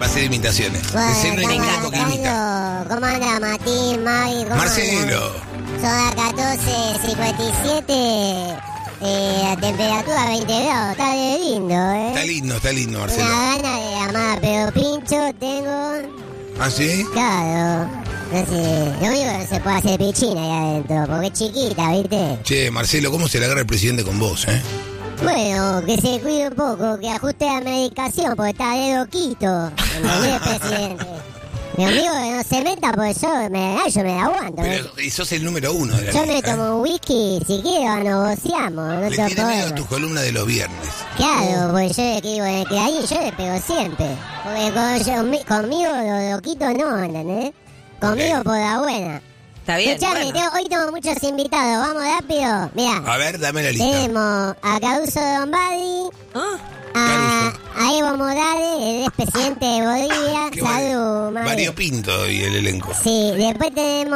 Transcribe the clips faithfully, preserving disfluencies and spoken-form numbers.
hacer imitaciones. Bueno, Ese no hay ningún estamos tipo que imita. hablando. ¿Cómo anda Matín, Maggie? ¿Cómo Marcelo. andan? Son las catorce cincuenta y siete. Eh, la temperatura veinte grados. Está de lindo, ¿eh? Está lindo, está lindo, Marcelo. Una gana de llamar, pero pincho tengo. ¿Ah, sí? Claro. No sé. Lo único que se puede hacer pichina ahí adentro, porque es chiquita, ¿viste? Che, Marcelo, ¿cómo se le agarra el presidente con vos, eh? Bueno, que se cuide un poco, que ajuste la medicación, porque está de loquito. ¿Entendés, presidente? Mi amigo que no se meta, porque yo me, ay, yo me la aguanto. ¿eh? Pero, y sos el número uno de la Yo me lista, tomo un whisky, si quiero negociamos, no Le te tiene miedo a problema. tus columnas de los viernes. Claro, porque yo le digo que ahí yo le pego siempre. Porque con yo, mi- conmigo los loquitos no, ¿entendés? Conmigo Ok. por la buena. Está bien. Escuchame, bueno. tengo- hoy tengo muchos invitados, vamos rápido. Mirá, A ver, dame la lista. tenemos a Caruso Lombardi, Ah, a, Caruso. a Evo Morales, el expresidente de Bolivia. Qué Salud, vari- madre. variopinto y el elenco. Sí, después tenemos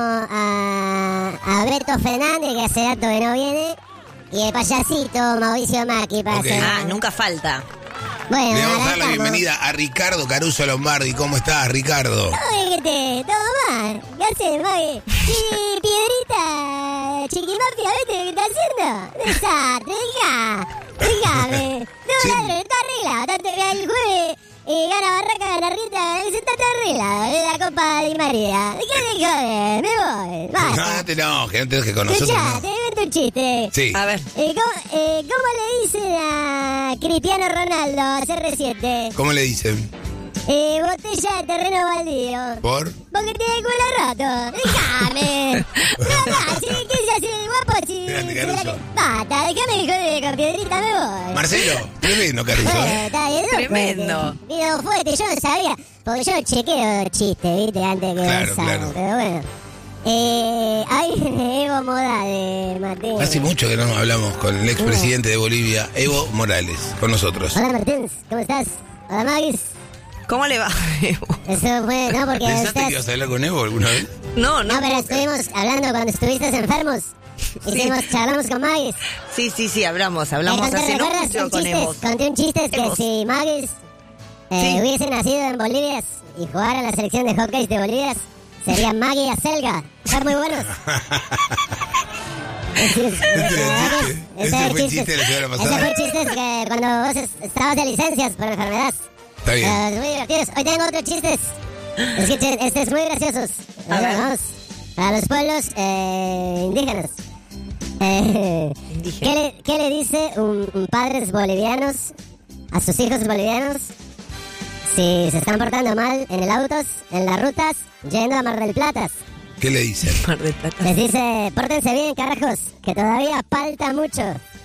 a, a Alberto Fernández, que hace rato que no viene. Y el payasito Mauricio Macri para Ok. hacer. ah, nunca falta. Bueno, Le vamos a dar la arrancamos. bienvenida a Ricardo Caruso Lombardi. ¿Cómo estás, Ricardo? Oye, ¿qué te? ¿Todo mal? ¿Qué haces, Maggie? Sí, piedrita, chiquimafia, ¿viste lo que está haciendo? Desastre, hija. Dígame. No, Sí. ladre, está arreglado. Está arreglado. El jueves eh, gana Barraca, gana Rita. Se está todo arreglado. Es la Copa de María. ¿Qué te jode? Me voy. No, Basta. no te enojes, no te enojes con nosotros. Escuchá, No. te invento un chiste. Sí. A ver. Eh, ¿cómo, eh, ¿Cómo le dicen a Cristiano Ronaldo a C R siete? ¿Cómo le dicen? Eh, botella de terreno baldío. ¿Por? Porque tiene el culo roto. Déjame. No, no, si ¿qué se hace el guapo? Si, Grande, si Caruso. la- Basta, déjame joder con piedrita, me voy. Marcelo, tremendo, Caruso. Eh, ¿eh? está bien loco, Tremendo. este. Video fuerte, yo no sabía. Porque yo chequeo el chiste, ¿viste? Antes que Claro, lo salga, claro. pero bueno. Eh, ahí viene Evo Morales, Mateo. Hace mucho que no hablamos con el expresidente de Bolivia, Evo Morales, con nosotros. Hola Martínez, ¿cómo estás? Hola Magis. ¿Cómo le va? Eso fue, no, porque ¿Pensaste estás... que ibas a hablar con Evo alguna vez? no, No, no. pero estuvimos hablando cuando estuviste enfermos. Hicimos, charlamos con Magis. Sí, sí, sí, hablamos. Eh, Hablamos conté, hace no ¿recuerdas mucho un con chistes? Evo. Conté un chiste que Evos. si Magis eh, Sí. hubiese nacido en Bolivia y jugara en la selección de hockey de Bolivia, sería Maggie y Acelga. Son muy buenos. Es decir, chiste. ese Ese es fue el chistes. chiste de la semana Ese pasada. fue el chiste que cuando vos es- estabas de licencias por enfermedad. Está bien. Eh, muy divertidos. Hoy tengo otros chistes. Escuchen, este es muy graciosos. A ver. Vamos. Para los pueblos eh, indígenas. Eh, Indígena. ¿qué, le, qué le dice un, un padres bolivianos a sus hijos bolivianos si se están portando mal en el autos, en las rutas, yendo a Mar del Plata? ¿Qué le dicen? Mar del Plata. Les dice, pórtense bien, carajos, que todavía falta mucho.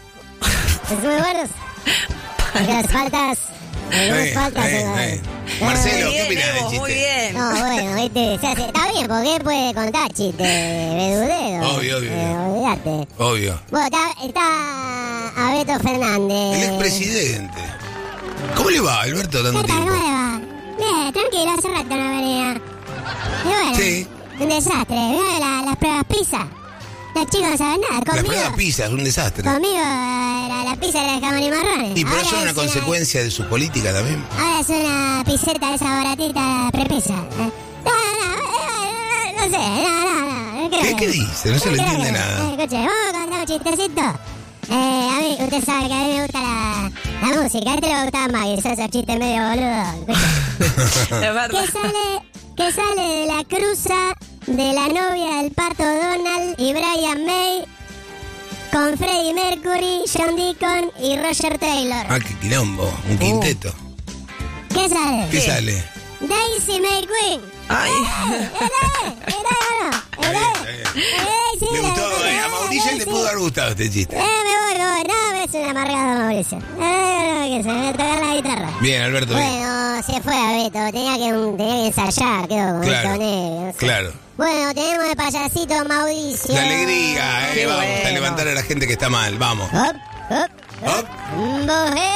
Es muy buenos. Porque las faltas... Está algunas bien, faltas, está bien, ¿no? está bien. No, Marcelo, Muy ¿qué bien, opinas del Evo, chiste? muy bien. No, bueno, ¿viste? Se hace- está bien, porque él puede contar chistes vedudero. Obvio, obvio, Eh, obvio. olvídate. Obvio. Bueno, está, está Alberto Fernández. El expresidente. ¿Cómo le va, Alberto, tanto ¿Qué tal? tiempo? ¿Cómo le va? Bien, tranquilo, hace rato no venía. Y bueno, Sí. un desastre. ¿Vio la- las pruebas PISA? Los chicos no saben nada. La Conmigo, prueba pizza es un desastre. conmigo la, la pizza era de jamón y marrones. Y pero Ahora eso es una es consecuencia de su política también. Ahora es una piseta esa baratita prepisa. ¿eh? No, no, no, no, no sé, no, no, no. no creo ¿Qué, que- qué dice? No se le creo entiende que- nada. eh, Escuche, vamos a contar un chistecito. Eh, a mí, usted sabe que a mí me gusta la, la música. A este le gustaba más, y esos chistes medio boludo. Es verdad. ¿Qué sale, qué sale de la cruza de la novia del pato Donald y Brian May con Freddie Mercury, John Deacon y Roger Taylor? Ah, qué quilombo. Un quinteto. ¿Qué sale? ¿Qué sale? Daisy May Queen. Ay. ¿Era, era o no? ¿Era? Está bien, está bien. Eh, sí, Le la- gustó, eh, a Mauricio sí. le pudo haber gustado este chiste. Eh, me voy, me voy. No, me es un amargado Mauricio. Eh, no, que se me va a tocar la guitarra. Bien, Alberto, bien. Bueno, se fue Alberto. Tenía que, un- tenía que ensayar, creo, con Claro, el tonel, no sé. claro. Bueno, tenemos el payasito Mauricio. La alegría, eh. Qué Vamos a bueno. levantar a la gente que está mal. Vamos. Hop, hop, Hop. un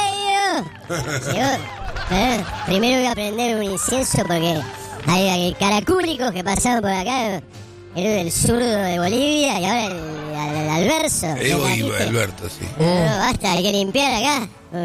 bohemio. Llegó. Eh, primero voy a prender un incienso porque hay, hay caracúlicos que pasaron por acá. El del sur de Bolivia y ahora el, el, el Alverso. Evo ¿Me y trajiste? Alberto, sí. No, basta, hay que limpiar acá.